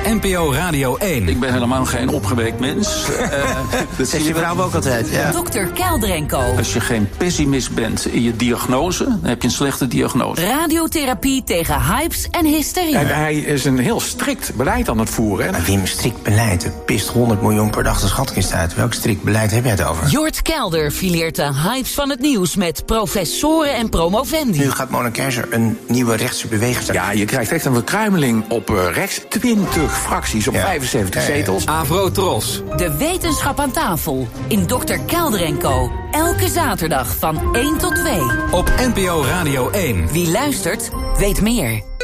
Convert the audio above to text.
NPO Radio 1. Ik ben helemaal geen opgewekt mens. Dat zegt je vrouw ook altijd, ja. Dr. Kelder en Co. Als je geen pessimist bent in je diagnose, dan heb je een slechte diagnose. Radiotherapie tegen hypes en hysterie. En hij is een heel strikt beleid aan het voeren. Maar Wim, strikt beleid. Het pist 100 miljoen per dag de schatkist uit. Welk strikt beleid heb jij het over? Jort Kelder fileert de hypes van het nieuws met professoren en promovendi. Nu gaat Mona Keizer een nieuwe rechtse beweging starten. Ja, je krijgt echt een verkruimeling op rechts. 20 fracties op 75 zetels. Avro Tros. De wetenschap aan tafel in Dr. Kelder en Co. Elke zaterdag van 1 tot 2. Op NPO Radio 1. Wie luistert, weet meer.